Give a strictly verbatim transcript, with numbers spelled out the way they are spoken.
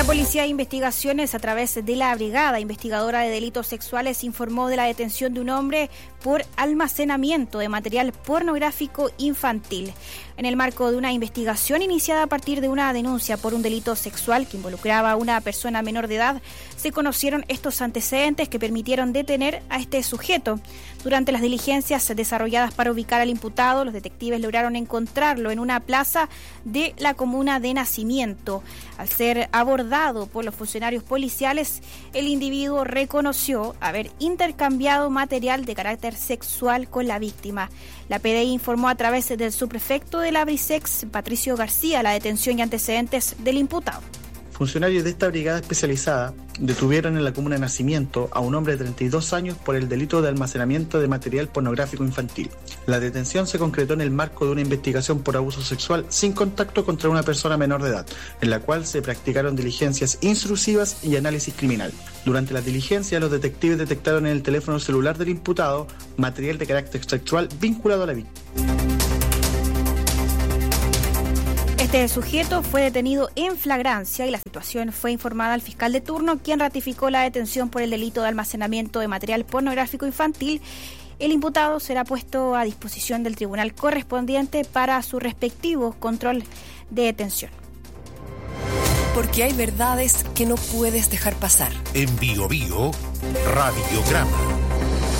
La Policía de Investigaciones, a través de la Brigada Investigadora de Delitos Sexuales, informó de la detención de un hombre por almacenamiento de material pornográfico infantil. En el marco de una investigación iniciada a partir de una denuncia por un delito sexual que involucraba a una persona menor de edad, se conocieron estos antecedentes que permitieron detener a este sujeto. Durante las diligencias desarrolladas para ubicar al imputado, los detectives lograron encontrarlo en una plaza de la comuna de Nacimiento. Al ser abordado por los funcionarios policiales, el individuo reconoció haber intercambiado material de carácter sexual con la víctima. La P D I informó a través del subprefecto de la Brisex, Patricio García, la detención y antecedentes del imputado. Funcionarios de esta brigada especializada detuvieron en la comuna de Nacimiento a un hombre de treinta y dos años por el delito de almacenamiento de material pornográfico infantil. La detención se concretó en el marco de una investigación por abuso sexual sin contacto contra una persona menor de edad, en la cual se practicaron diligencias intrusivas y análisis criminal. Durante las diligencias, los detectives detectaron en el teléfono celular del imputado material de carácter sexual vinculado a la víctima. Este sujeto fue detenido en flagrancia y la situación fue informada al fiscal de turno, quien ratificó la detención por el delito de almacenamiento de material pornográfico infantil. El imputado será puesto a disposición del tribunal correspondiente para su respectivo control de detención. Porque hay verdades que no puedes dejar pasar. En Bio Bio, Radiograma.